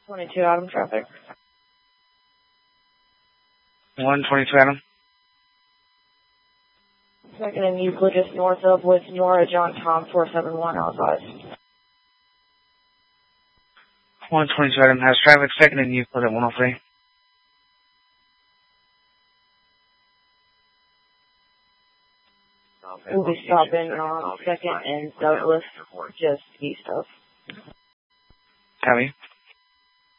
22 Adam traffic. 122 Adam. Second in Euclid, just north of with Nora John Tom 471 outside. 122 Adam has traffic. Second in Euclid at 103. We'll be stopping on second and Douglas, just east of. Copy.